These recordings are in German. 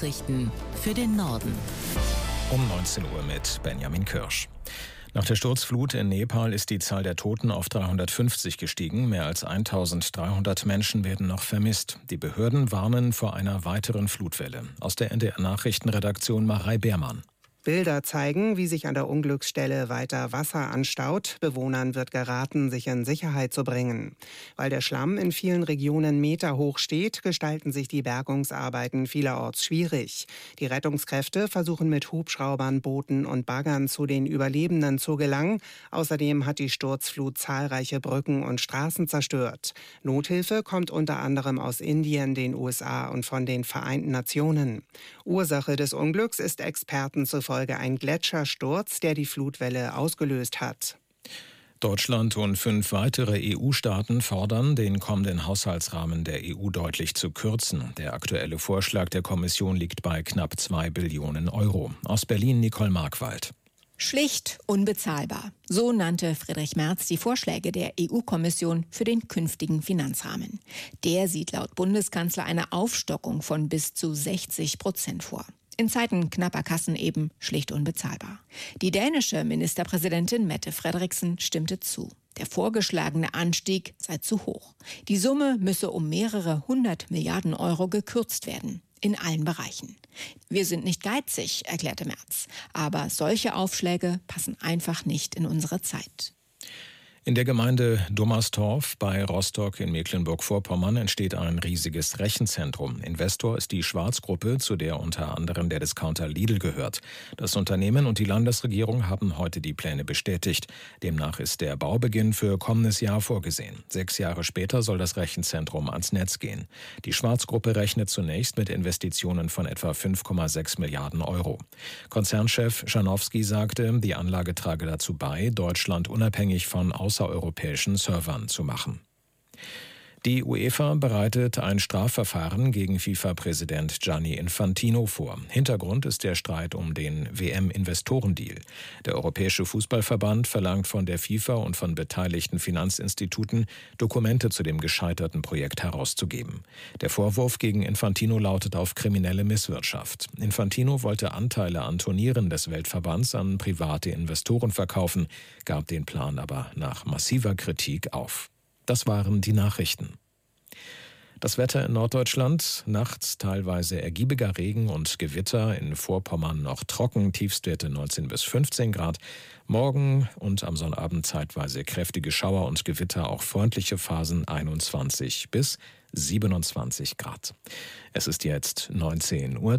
Nachrichten für den Norden. Um 19 Uhr mit Benjamin Kirsch. Nach der Sturzflut in Nepal ist die Zahl der Toten auf 350 gestiegen. Mehr als 1300 Menschen werden noch vermisst. Die Behörden warnen vor einer weiteren Flutwelle. Aus der NDR-Nachrichtenredaktion Marei Beermann. Bilder zeigen, wie sich an der Unglücksstelle weiter Wasser anstaut. Bewohnern wird geraten, sich in Sicherheit zu bringen. Weil der Schlamm in vielen Regionen meterhoch steht, gestalten sich die Bergungsarbeiten vielerorts schwierig. Die Rettungskräfte versuchen mit Hubschraubern, Booten und Baggern zu den Überlebenden zu gelangen. Außerdem hat die Sturzflut zahlreiche Brücken und Straßen zerstört. Nothilfe kommt unter anderem aus Indien, den USA und von den Vereinten Nationen. Ursache des Unglücks ist Experten zufolge ein Gletschersturz, der die Flutwelle ausgelöst hat. Deutschland und 5 weitere EU-Staaten fordern, den kommenden Haushaltsrahmen der EU deutlich zu kürzen. Der aktuelle Vorschlag der Kommission liegt bei knapp 2 Billionen Euro. Aus Berlin Nicole Markwald. Schlicht unbezahlbar. So nannte Friedrich Merz die Vorschläge der EU-Kommission für den künftigen Finanzrahmen. Der sieht laut Bundeskanzler eine Aufstockung von bis zu 60% vor. In Zeiten knapper Kassen eben schlicht unbezahlbar. Die dänische Ministerpräsidentin Mette Frederiksen stimmte zu. Der vorgeschlagene Anstieg sei zu hoch. Die Summe müsse um mehrere 100 Milliarden Euro gekürzt werden. In allen Bereichen. Wir sind nicht geizig, erklärte Merz. Aber solche Aufschläge passen einfach nicht in unsere Zeit. In der Gemeinde Dommerstorf bei Rostock in Mecklenburg-Vorpommern entsteht ein riesiges Rechenzentrum. Investor ist die Schwarz-Gruppe, zu der unter anderem der Discounter Lidl gehört. Das Unternehmen und die Landesregierung haben heute die Pläne bestätigt. Demnach ist der Baubeginn für kommendes Jahr vorgesehen. 6 Jahre später soll das Rechenzentrum ans Netz gehen. Die Schwarz-Gruppe rechnet zunächst mit Investitionen von etwa 5,6 Milliarden Euro. Konzernchef Schanowski sagte, die Anlage trage dazu bei, Deutschland unabhängig von außereuropäischen Servern zu machen. Die UEFA bereitet ein Strafverfahren gegen FIFA-Präsident Gianni Infantino vor. Hintergrund ist der Streit um den WM-Investorendeal. Der Europäische Fußballverband verlangt von der FIFA und von beteiligten Finanzinstituten, Dokumente zu dem gescheiterten Projekt herauszugeben. Der Vorwurf gegen Infantino lautet auf kriminelle Misswirtschaft. Infantino wollte Anteile an Turnieren des Weltverbands an private Investoren verkaufen, gab den Plan aber nach massiver Kritik auf. Das waren die Nachrichten. Das Wetter in Norddeutschland, nachts teilweise ergiebiger Regen und Gewitter, in Vorpommern noch trocken, Tiefstwerte 19 bis 15 Grad. Morgen und am Sonnabend zeitweise kräftige Schauer und Gewitter, auch freundliche Phasen 21 bis 27 Grad. Es ist jetzt 19:03 Uhr.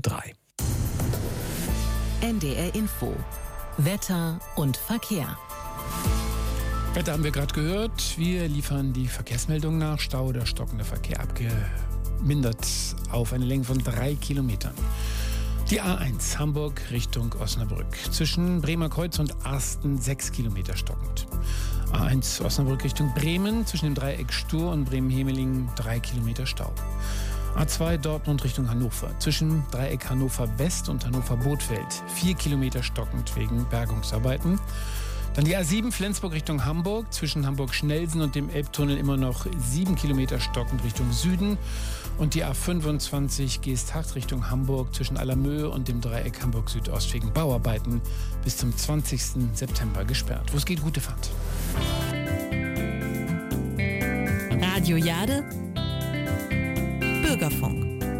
NDR Info. Wetter und Verkehr. Wetter haben wir gerade gehört. Wir liefern die Verkehrsmeldung nach. Stau oder stockender Verkehr abgemindert auf eine Länge von 3 Kilometern. Die A1 Hamburg Richtung Osnabrück. Zwischen Bremer Kreuz und Arsten 6 Kilometer stockend. A1 Osnabrück Richtung Bremen. Zwischen dem Dreieck Stur und Bremen-Hemeling 3 Kilometer Stau. A2 Dortmund Richtung Hannover. Zwischen Dreieck Hannover West und Hannover Bothfeld 4 Kilometer stockend wegen Bergungsarbeiten. Dann die A7 Flensburg Richtung Hamburg, zwischen Hamburg-Schnellsen und dem Elbtunnel immer noch 7 Kilometer stockend Richtung Süden. Und die A25 Geesthacht Richtung Hamburg, zwischen Allermöhe und dem Dreieck Hamburg-Südost wegen Bauarbeiten bis zum 20. September gesperrt. Wo es geht, gute Fahrt. Radio Jade, Bürgerfunk.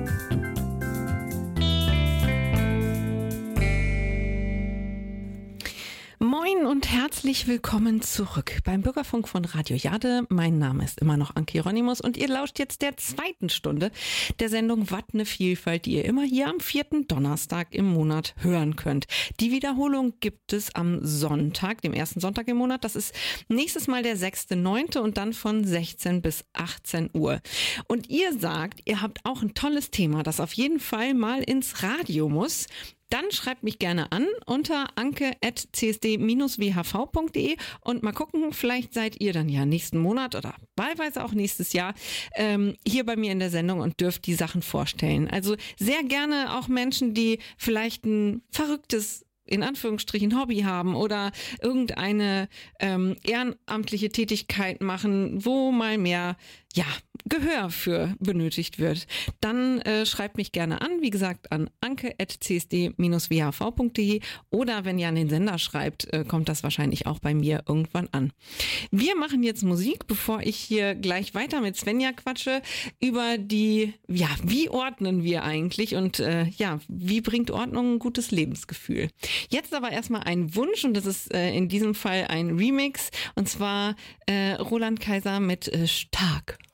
Moin und herzlich willkommen zurück beim Bürgerfunk von Radio Jade. Mein Name ist immer noch Anke Hieronymus und ihr lauscht jetzt der 2. Stunde der Sendung Wat ne Vielfalt, die ihr immer hier am 4. Donnerstag im Monat hören könnt. Die Wiederholung gibt es am Sonntag, dem 1. Sonntag im Monat. Das ist nächstes Mal der 6.9. und dann von 16 bis 18 Uhr. Und ihr sagt, ihr habt auch ein tolles Thema, das auf jeden Fall mal ins Radio muss. Dann schreibt mich gerne an unter anke@csd-whv.de und mal gucken, vielleicht seid ihr dann ja nächsten Monat oder wahlweise auch nächstes Jahr hier bei mir in der Sendung und dürft die Sachen vorstellen. Also sehr gerne auch Menschen, die vielleicht ein verrücktes in Anführungsstrichen Hobby haben oder irgendeine ehrenamtliche Tätigkeit machen, wo mal mehr, Gehör für benötigt wird, dann schreibt mich gerne an, wie gesagt, an anke@csd-whv.de oder wenn ihr an den Sender schreibt, kommt das wahrscheinlich auch bei mir irgendwann an. Wir machen jetzt Musik, bevor ich hier gleich weiter mit Svenja quatsche über die, wie ordnen wir eigentlich und wie bringt Ordnung ein gutes Lebensgefühl. Jetzt aber erstmal ein Wunsch und das ist in diesem Fall ein Remix und zwar Roland Kaiser mit Stark.